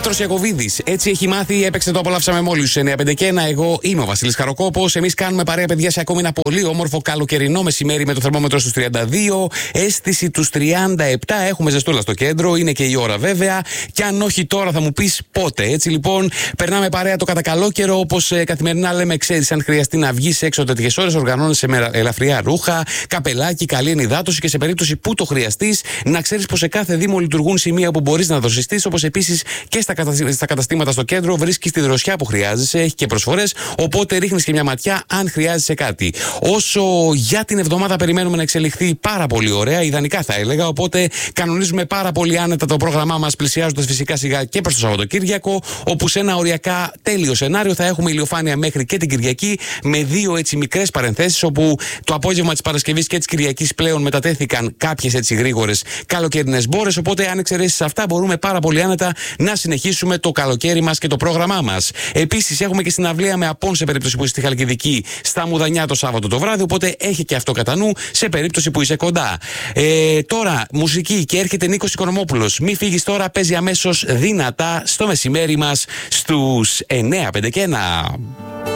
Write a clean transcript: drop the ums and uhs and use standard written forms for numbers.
Πέτρος Ιακωβίδης, έτσι έχει μάθει, έπαιξε το απολαύσαμε μόλις στους 951. Εγώ είμαι ο Βασίλης Χαροκόπος. Εμείς κάνουμε παρέα, παιδιά, σε ακόμη ένα πολύ όμορφο καλοκαιρινό μεσημέρι με το θερμόμετρο στους 32, αίσθηση τους 37. Έχουμε ζεστούλα στο κέντρο, είναι και η ώρα βέβαια. Και αν όχι τώρα, θα μου πεις πότε. Έτσι λοιπόν, περνάμε παρέα το κατακαλόκαιρο, όπως καθημερινά λέμε, ξέρεις, αν χρειαστεί να βγεις έξω τέτοιες ώρες, οργανώνεσαι με ελαφριά ρούχα, καπελάκι, καλή ενυδάτωση και σε περίπτωση που το χρειαστείς, να ξέρεις πως σε κάθε δήμο λειτουργούν σημεία που μπορείς να δροσιστείς, όπως επίσης και στα καταστήματα στο κέντρο βρίσκεις τη δροσιά που χρειάζεσαι, έχει και προσφορές, οπότε ρίχνεις και μια ματιά αν χρειάζεσαι κάτι. Όσο για την εβδομάδα περιμένουμε να εξελιχθεί πάρα πολύ ωραία, ιδανικά θα έλεγα, οπότε κανονίζουμε πάρα πολύ άνετα το πρόγραμμά μας, πλησιάζοντας φυσικά σιγά και προς το Σαββατοκύριακο, όπου σε ένα οριακά τέλειο σενάριο θα έχουμε ηλιοφάνεια μέχρι και την Κυριακή, με δύο έτσι μικρές παρενθέσεις, όπου το απόγευμα της Παρασκευής και της Κυριακής πλέον μετατέθηκαν κάποιες έτσι γρήγορες καλοκαιρινές μπόρες, οπότε αν εξαιρέσεις αυτά μπορούμε πάρα πολύ άνετα να συνεχίσουμε το καλοκαίρι μας και το πρόγραμμά μας. Επίσης έχουμε και συναυλία με απόν σε περίπτωση που είσαι στη Χαλκιδική στα Μουδανιά το Σάββατο το βράδυ, οπότε έχει και αυτό κατά νου σε περίπτωση που είσαι κοντά. Τώρα μουσική και έρχεται Νίκος Οικονομόπουλος. Μη φύγεις τώρα, παίζει αμέσως δυνατά στο μεσημέρι μας στους 951.